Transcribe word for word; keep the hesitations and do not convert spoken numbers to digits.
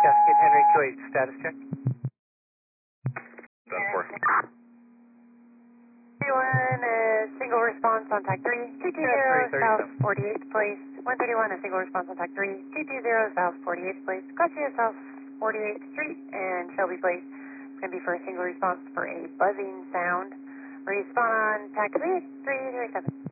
Cascade Henry two eight, status check. ten four. three one, uh, single response on tag three, two two zero, South forty-eighth place. one thirty-one, a single response on tag three, two two zero, South forty-eighth place. Crossing South forty-eighth Street and Shelby Place. It's going to be for a single response for a buzzing sound. Respawn on tag three three zero seven.